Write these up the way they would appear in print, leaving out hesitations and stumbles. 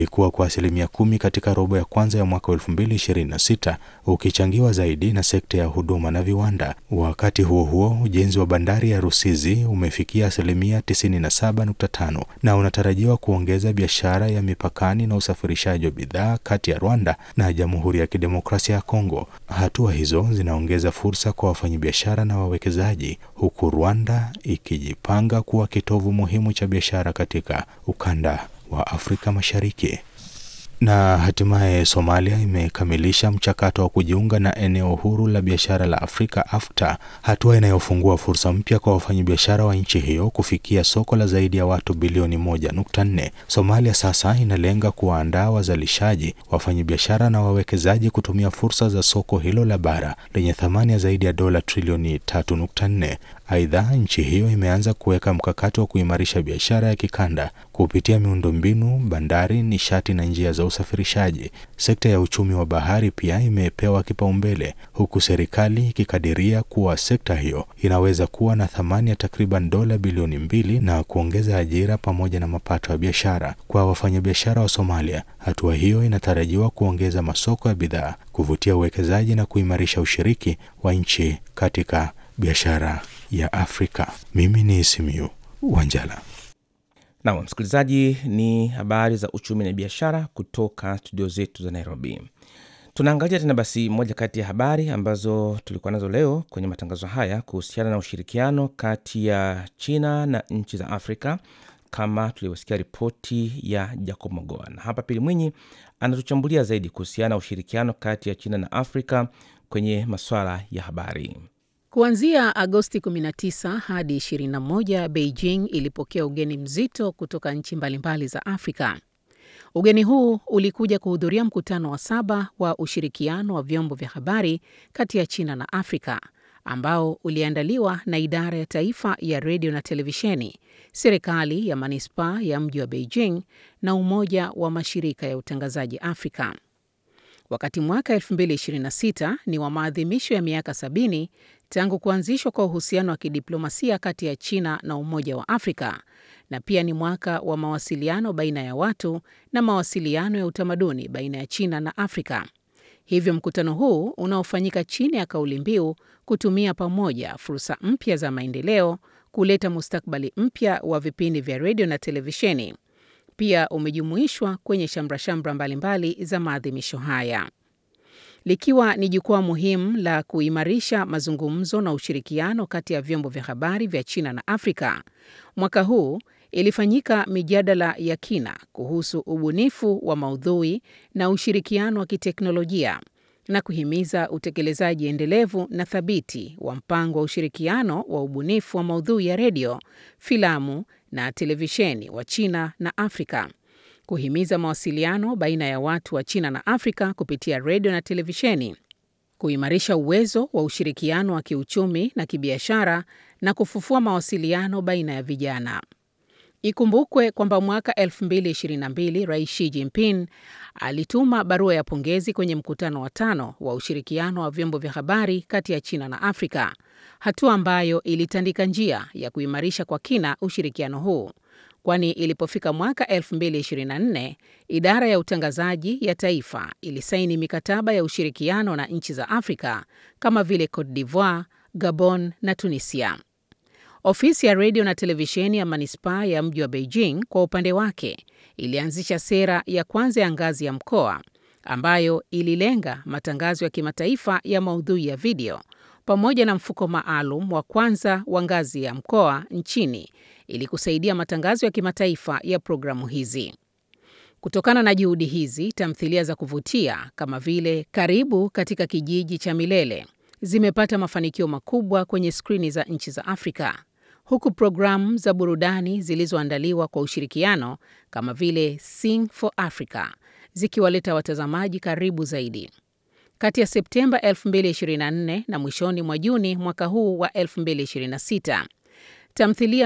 ilikuwa kwa 10% katika robo ya kwanza ya mwaka 2026, ukichangiwa zaidi na sekta ya huduma na viwanda. Wakati huo huo, ujenzi wa bandari ya Rusizi umefikia 97.5% na unatarajiwa kuongeza biashara ya mipakani na usafirishaji wa bidhaa kati ya Rwanda na Jamhuri ya Kidemokrasia ya Kongo. Hatua hizo zinaongeza fursa kwa wafanyabiashara na wawekezaji, huku Rwanda ikijipanga kuwa kitovu muhimu cha biashara katika ukanda wa Afrika Mashariki. Na hatimaye Somalia imekamilisha mchakato wa kujiunga na eneo huru la biashara la Afrika AfCFTA, hatua inayofungua fursa mpya kwa wafanyabiashara wa nchi hiyo kufikia soko la zaidi ya watu bilioni 1.4. Somalia sasa inalenga kuwaandaa wazalishaji, wafanyabiashara na wawekezaji kutumia fursa za soko hilo la bara lenye thamani ya zaidi ya dola trilioni 3.4. Aidha, nchi hiyo imeanza kuweka mkakati wa kuimarisha biashara ya kikanda kupitia miundombinu, bandari, nishati na njia za usafirishaji. Sekta ya uchumi wa bahari pia imepewa kipaumbele, huku serikali ikikadiria kuwa sekta hiyo inaweza kuwa na thamani ya takriban dola bilioni 2 na kuongeza ajira pamoja na mapato ya biashara kwa wafanyabiashara wa Somalia. Hatua hiyo inatarajiwa kuongeza masoko ya bidhaa, kuvutia uwekezaji na kuimarisha ushiriki wa nchi katika biashara ya Afrika. Mimi ni Simiyu Wanjala. Na msikilizaji, ni habari za uchumi na biashara kutoka studio zetu za Nairobi. Tunaangalia tena basi moja kati ya habari ambazo tulikuwa nazo leo kwenye matangazo haya kuhusiana na ushirikiano kati ya China na nchi za Afrika, kama tulivyosikia ripoti ya Jacob Mogoa. Na hapa Pili Mwinyi anatuchambulia zaidi kuhusiana na ushirikiano kati ya China na Afrika kwenye masuala ya habari. Kuanzia Agosti 19 hadi 21, Beijing ilipokea ugeni mzito kutoka nchi mbalimbali za Afrika. Ugeni huu ulikuja kuhudhuria mkutano wa 7 wa ushirikiano wa vyombo vya habari kati ya China na Afrika, ambao uliandaliwa na Idara ya Taifa ya Radio na Televisheni, serikali ya manispaa ya mji wa Beijing na Umoja wa Mashirika ya Utangazaji Afrika. Wakati mwaka 2026 ni wa maadhimisho ya miaka 70 tangu kuanzishwa kwa uhusiano wa kidiplomasia kati ya China na Umoja wa Afrika, na pia ni mwaka wa mawasiliano baina ya watu na mawasiliano ya utamaduni baina ya China na Afrika. Hivyo mkutano huu unaofanyika chini ya kauli mbiu kutumia pamoja fursa mpya za maendeleo kuleta mustakabali mpya wa vipindi vya radio na televisheni, pia umejumuishwa kwenye shamra-shamra mbalimbali za maadhimisho haya. Likiwa ni jukwaa muhimu la kuimarisha mazungumzo na ushirikiano kati ya vyombo vya habari vya China na Afrika, mwaka huu ilifanyika mijadala ya kina kuhusu ubunifu wa maudhui na ushirikiano wa kiteknolojia na kuhimiza utekelezaji endelevu na thabiti wa mpango wa ushirikiano wa ubunifu wa maudhui ya redio, filamu na televisheni wa China na Afrika, kuhimiza mawasiliano baina ya watu wa China na Afrika kupitia redio na televisheni, kuimarisha uwezo wa ushirikiano wa kiuchumi na kibiashara na kufufua mawasiliano baina ya vijana. Ikumbukwe kwamba mwaka 2022 Rais Xi Jinping alituma barua ya pongezi kwenye mkutano wa 5 wa ushirikiano wa vyombo vya habari kati ya China na Afrika, hatua ambayo ilitandika njia ya kuimarisha kwa kina ushirikiano huu, kwani ilipofika mwaka 2024 Idara ya Utangazaji ya Taifa ilisaini mikataba ya ushirikiano na nchi za Afrika kama vile Cote d'Ivoire, Gabon na Tunisia. Ofisi ya Radio na Televisheni ya Manispaa ya mji wa Beijing kwa upande wake ilianzisha sera ya kwanza ya ngazi ya mkoa ambayo ililenga matangazo ya kimataifa ya maudhui ya video pamoja na mfuko maalum wa kwanza wa ngazi ya mkoa nchini ili kusaidia matangazo ya kimataifa ya programu hizi. Kutokana na juhudi hizi, tamthilia za kuvutia kama vile Karibu katika kijiji cha Milele zimepata mafanikio makubwa kwenye skrini za nchi za Afrika, huku programu za burudani zilizoandaliwa kwa ushirikiano kama vile Sing for Africa zikiwaleta watazamaji karibu zaidi. Kati ya Septemba 2024 na mwishoni mwa Juni mwaka huu wa 2026, tamthilia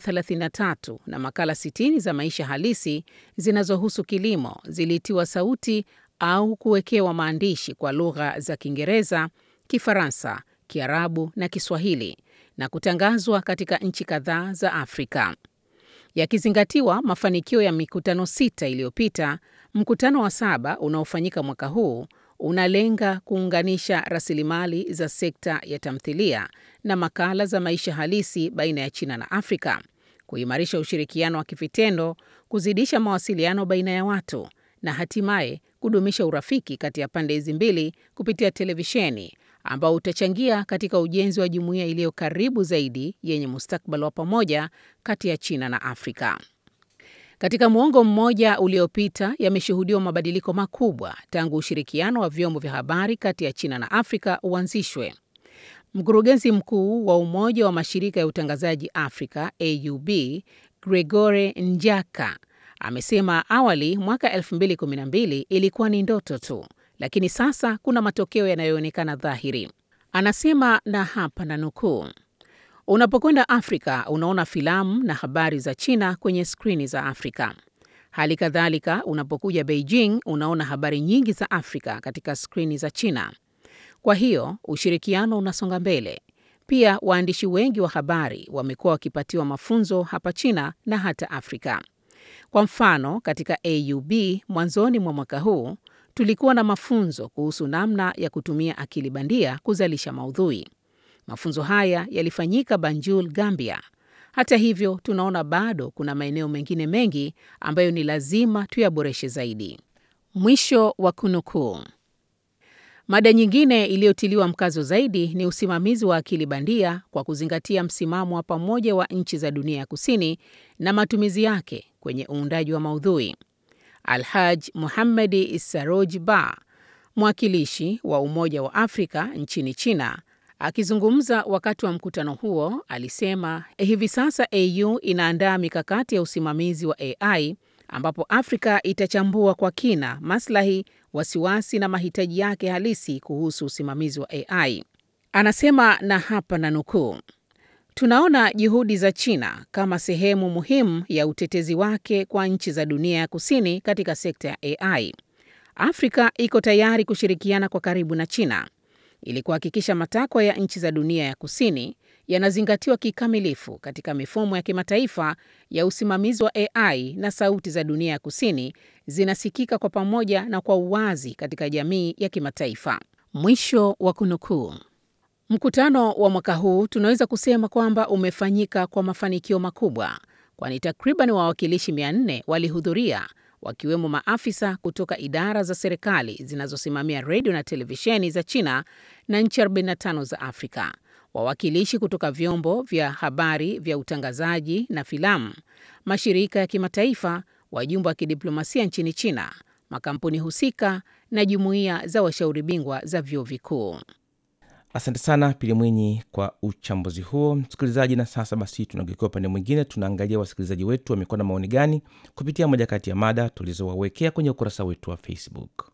133 na makala 60 za maisha halisi zinazohusu kilimo zilitiwa sauti au kuwekewa maandishi kwa lugha za Kiingereza, Kifaransa, Kiarabu na Kiswahili na kutangazwa katika nchi kadhaa za Afrika. Yakizingatiwa mafanikio ya mikutano 6 iliyopita, mkutano wa 7 unaofanyika mwaka huu unalenga kuunganisha rasilimali za sekta ya tamthilia na makala za maisha halisi baina ya China na Afrika, kuimarisha ushirikiano wa kivitendo, kuzidisha mawasiliano baina ya watu na hatimaye kudumisha urafiki kati ya pande hizi mbili kupitia televisheni, ambao utachangia katika ujenzi wa jumuiya iliyo karibu zaidi yenye mustakabali wa pamoja kati ya China na Afrika. Katika muongo mmoja uliopita, yameshuhudiwa mabadiliko makubwa tangu ushirikiano wa vyombo vya habari kati ya China na Afrika uanzishwe. Mkurugenzi mkuu wa Umoja wa Mashirika ya Utangazaji Afrika, AUB, Gregore Njaka, amesema awali mwaka 2012 ilikuwa ni ndoto tu, lakini sasa kuna matokeo yanayoonekana dhahiri. Anasema, na hapa nanukuu, unapokwenda Afrika unaona filamu na habari za China kwenye skrini za Afrika. Hali kadhalika unapokuja Beijing unaona habari nyingi za Afrika katika skrini za China. Kwa hiyo ushirikiano unasonga mbele. Pia waandishi wengi wa habari wamekuwa wakipatiwa mafunzo hapa China na hata Afrika. Kwa mfano, katika AUB mwanzoni mwa mwaka huu tulikuwa na mafunzo kuhusu namna ya kutumia akili bandia kuzalisha maudhui. Mafunzo haya yalifanyika Banjul, Gambia. Hata hivyo, tunaona bado kuna maeneo mengine mengi ambayo ni lazima tuyaboreshe zaidi. Mwisho wa kunukuu. Mada nyingine iliyotiliwa mkazo zaidi ni usimamizi wa akili bandia kwa kuzingatia msimamo wa pamoja wa nchi za dunia ya kusini na matumizi yake kwenye uundaji wa maudhui. Alhaj Muhammadi Saroj Ba, mwakilishi wa Umoja wa Afrika nchini China, akizungumza wakati wa mkutano huo, alisema hivi sasa AU inaandaa mikakati ya usimamizi wa AI ambapo Afrika itachambua kwa kina maslahi, wasiwasi na mahitaji yake halisi kuhusu usimamizi wa AI. Anasema, na hapa nanukuu, tunaona juhudi za China kama sehemu muhimu ya utetezi wake kwa nchi za dunia ya kusini katika sekta ya AI. Afrika iko tayari kushirikiana kwa karibu na China ili kuhakikisha matakwa ya nchi za dunia ya kusini yanazingatiwa kikamilifu katika mifumo ya kimataifa ya usimamizi wa AI na sauti za dunia ya kusini zinasikika kwa pamoja na kwa uwazi katika jamii ya kimataifa. Mwisho wa kunukuu. Mkutano wa mwaka huu tunaweza kusema kwamba umefanyika kwa mafanikio makubwa, kwani takriban wawakilishi 400 walihudhuria, wakiwemo maafisa kutoka idara za serikali zinazosimamia redio na televisheni za China na nchi 45 za Afrika, wawakilishi kutoka vyombo vya habari vya utangazaji na filamu, mashirika ya kimataifa, wajumbe wa kidiplomasia nchini China, makampuni husika na jumuiya za washauri bingwa za vyuo vikuu. Asante sana Pili Mwinyi kwa uchambuzi huo. Msikilizaji, na sasa basi tunageukia upande mwingine, tunaangalia wasikilizaji wetu wamekuwa na maoni gani kupitia moja kati ya mada tulizowawekea kwenye ukurasa wetu wa Facebook.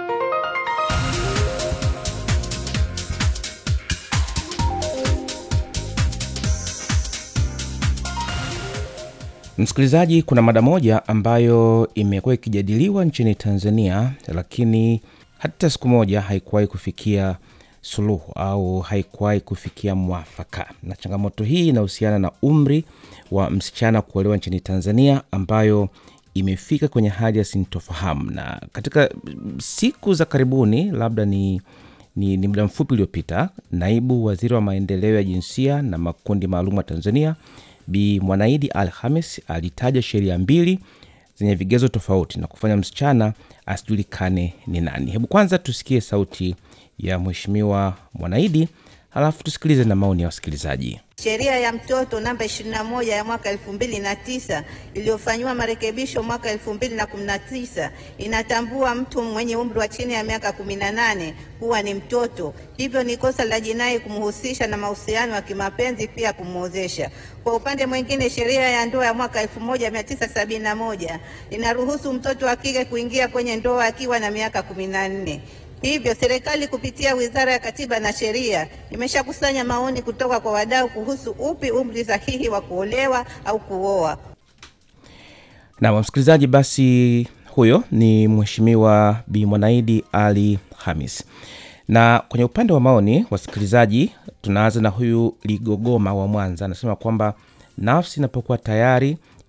Msikilizaji, kuna mada moja ambayo imekuwa ikijadiliwa nchini Tanzania, lakini hata siku moja haikuwahi kufikia suluhu au haikuwahi kufikia mwafaka. Na changamoto hii inahusiana na umri wa msichana kuolewa nchini Tanzania, ambayo imefika kwenye hali ya sintofahamu. Na katika siku za karibuni, labda ni muda mfupi uliopita, naibu waziri wa maendeleo ya jinsia na makundi maalum wa Tanzania, Bi Mwanaidi Alhamis, alitaja sheria 2 zenye vigezo tofauti na kufanya msichana asijulikane ni nani. Hebu kwanza tusikie sauti ya Mheshimiwa Mwanaidi, halafu tusikilize na maoni ya wasikilizaji. Sheria ya mtoto namba 21 ya mwaka 2009 iliyofanywa marekebisho mwaka 2019 inatambua mtu mwenye umri wa chini ya miaka 18 kuwa ni mtoto. Hivyo ni kosa la jinai kumhusisha na mahusiano ya kimapenzi, pia kumwozesha. Kwa upande mwingine, sheria ya ndoa ya mwaka 1971 inaruhusu mtoto wa kike kuingia kwenye ndoa akiwa na miaka 14. Hivyo serikali kupitia Wizara ya Katiba na Sheria imeshakusanya maoni kutoka kwa wadau kuhusu upi umri sahihi wa kuolewa au kuoa. Na msikilizaji, basi huyo ni Mheshimiwa Bi Mwanaidi Ali Hamis. Na kwenye upande wa maoni wasikilizaji, tunaanza na huyu Ligogoma wa Mwanza. Anasema kwamba nafsi inapokuwa tayari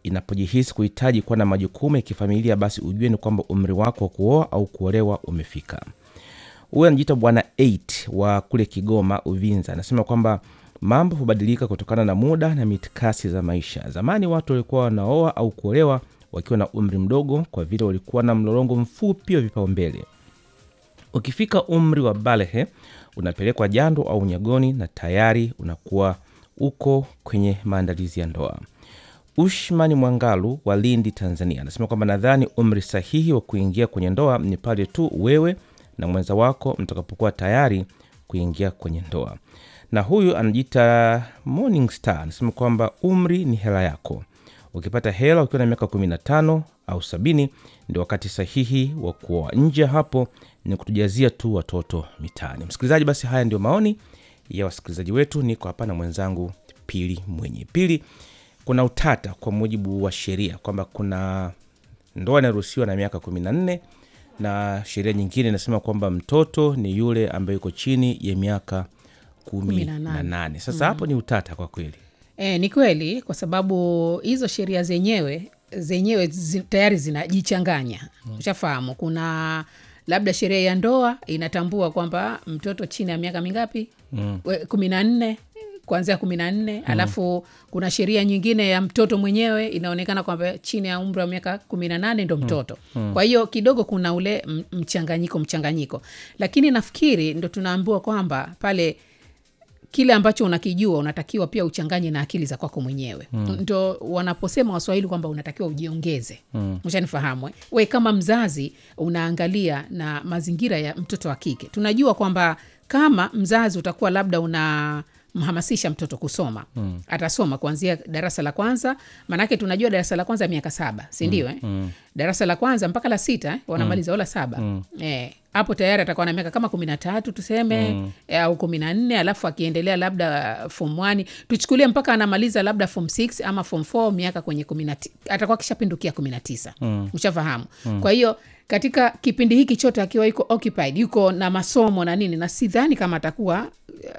inapojihisi kuhitaji kuwa na majukumu ya kifamilia, basi ujue ni kwamba umri wako wa kuoa au kuolewa umefika. Huyu anajiita Bwana 8 wa kule Kigoma Uvinza, anasema kwamba mambo hubadilika kutokana na muda na mitikasi za maisha. Zamani watu walikuwa wanaoa au kuolewa wakiwa na umri mdogo kwa vile walikuwa na mlolongo mfupi wa vipaumbele. Ukifika umri wa balehe, unapelekwa jando au unyagoni na tayari unakuwa uko kwenye maandalizi ya ndoa. Ushmani Mwangalu wa Lindi, Tanzania, anasema kwamba nadhani umri sahihi wa kuingia kwenye ndoa ni pale tu wewe na mwenza wako mtakapokuwa tayari kuingia kwenye ndoa. Na huyu anajiita Morning Star, anasema kwamba umri ni hela yako. Ukipata hela ukiwa na miaka 15 au 70 ndio wakati sahihi wa kuoa. Nje hapo ni kutujazia tu watoto mitaani. Msikilizaji, basi haya ndio maoni ya wasikilizaji wetu. Niko hapa na mwenzangu Pili Mwenye. Pili, kuna utata kwa mujibu wa sheria kwamba kuna ndoa inaruhusiwa na miaka 14 na sheria nyingine inasema kwamba mtoto ni yule ambaye yuko chini ya miaka 18. Sasa hapo ni utata kwa kweli. Ni kweli, kwa sababu hizo sheria zenyewe tayari zinajichanganya. Ushafahamu, kuna labda sheria ya ndoa inatambua kwamba mtoto chini ya miaka mingapi? 14, kuanzia 14. Alafu kuna sheria nyingine ya mtoto mwenyewe inaonekana kwamba chini ya umri wa miaka 18 ndo mtoto. Kwa hiyo kidogo kuna ule mchanganyiko. Lakini nafikiri ndo tunaambiwa kwamba pale kile ambacho unakijua unatakiwa pia uchanganye na akili za kwako mwenyewe. Ndo wanaposema Waswahili kwamba unatakiwa ujiongeze. Mshanifahamu. We kama mzazi unaangalia na mazingira ya mtoto wa kike. Tunajua kwamba kama mzazi utakuwa labda unamhamasisha mtoto kusoma, atasoma kuanzia darasa la kwanza. Manake tunajua darasa la kwanza miaka 7, si ndio? Darasa la kwanza mpaka la 6 wanamaliza wala 7. Hapo tayari atakuwa na miaka kama 13 tuseme, au 14. Alafu akiendelea labda form 1, tuchukulie mpaka anamaliza labda form 6 ama form 4, miaka kwenye 19 atakuwa kishapindukia 19. Mshafahamu. Kwa hiyo katika kipindi hiki chote akiwa yuko occupied, yuko na masomo na nini, na sidhani kama atakuwa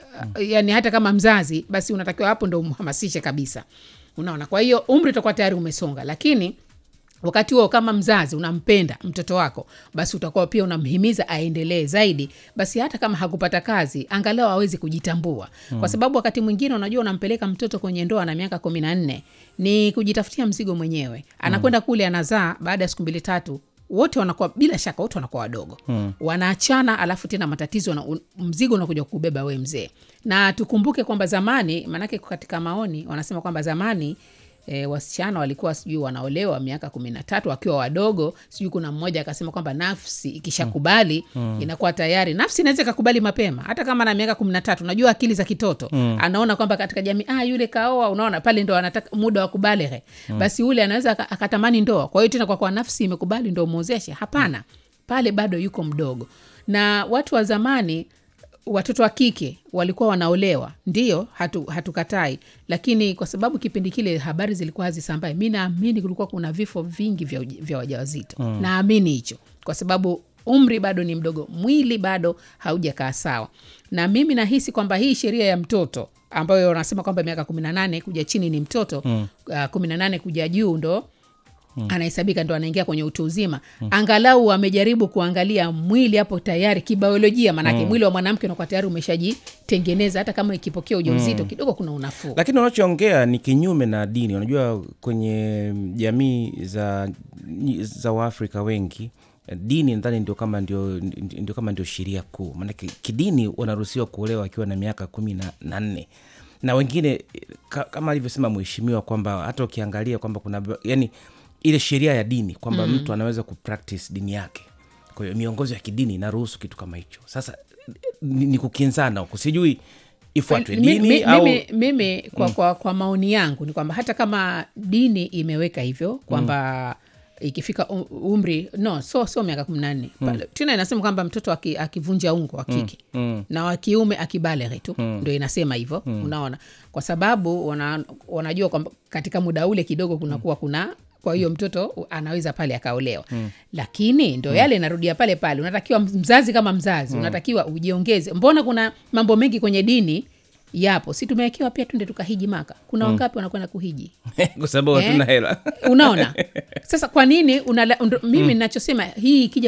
yani hata kama mzazi basi unatakiwa hapo ndo umhamasishe kabisa. Unaona? Kwa hiyo umri utakuwa tayari umesonga, lakini wakati huo kama mzazi unampenda mtoto wako, basi utakuwa pia unamhimiza aendelee zaidi. Basi hata kama hakupata kazi, angalau aweze kujitambua. Kwa sababu wakati mwingine unajua unampeleka mtoto kwenye ndoa na miaka 14 ni kujitafutia mzigo mwenyewe. Anakwenda kule anazaa, baada ya siku 2-3 wote wanakuwa, bila shaka wote wanakuwa wadogo. Wanaachana, alafu tena matatizo na mzigo unakuja kubeba wewe mzee. Na tukumbuke kwamba zamani, manake katika maoni wanasema kwamba zamani wasichana walikuwa sijui wanaolewa miaka 13 wakiwa wadogo. Sijui kuna mmoja akasema kwamba nafsi ikishakubali inakuwa tayari. Nafsi inaweza kukubali mapema hata kama na miaka 13. Unajua akili za kitoto. Anaona kwamba katika jamii yule kaoa, unaona pale ndo anataka muda wa kubalehe. Basi yule anaweza akatamani ndoa. Kwa hiyo tena kwa nafsi imekubali ndo muozeshe. Hapana. Pale bado yuko mdogo. Na watu wa zamani, watoto wa kike walikuwa wanaolewa, ndio hatukatai, lakini kwa sababu kipindi kile habari zilikuwa hazisambai, mimi naamini kulikuwa kuna vifo vingi vya wajawazito. Naamini hicho kwa sababu umri bado ni mdogo, mwili bado haujakaa sawa. Na mimi nahisi kwamba hii sheria ya mtoto ambayo wanasema kwamba miaka 18 kuja chini ni mtoto, 18 kuja juu ndo anahesabika, ndo anaingia kwenye utu uzima. Angalau wamejaribu kuangalia mwili hapo tayari kibiolojia, manake mwili wa mwanamke unakuwa tayari umeshajitengeneza, hata kama ikipokea ujauzito kidogo kuna unafuu. Lakini unachoongea ni kinyume na dini. Unajua kwenye jamii za Waafrika wengi, dini nadhani ndio kama ndio sheria kuu. Manake kidini wanaruhusiwa kuolewa akiwa na miaka 14. Na wengine kama alivyosema mheshimiwa kwamba hata ukiangalia kwamba kuna yani ile sheria ya dini kwamba mtu anaweza kupractice dini yake. Kwa hiyo miongozo ya kidini inaruhusu kitu kama hicho. Sasa ni kukinzana huko. Sijui ifuatwe dini au mimi kwa maoni yangu ni kwamba hata kama dini imeweka hivyo kwamba ikifika umri sio miaka 14. Tena inasema kwamba mtoto akivunja ungo wa kike na wa kiume akibaleghe tu ndio inasema hivyo. Unaona? Kwa sababu wanajua kwamba katika muda ule kidogo kuna kwa hiyo mtoto anaweza pale akaolewa. Lakini ndio yale narudia pale unatakiwa mzazi kama mzazi unatakiwa ujiongeze. Mbona kuna mambo mengi kwenye dini Yapo, si tumewekewa pia tunde tukahiji Maka. Kuna wangapi wanakwenda kuhiji? Kwa sababu hatuna hela. Unaona? Sasa kwa nini mimi ninachosema hii ikija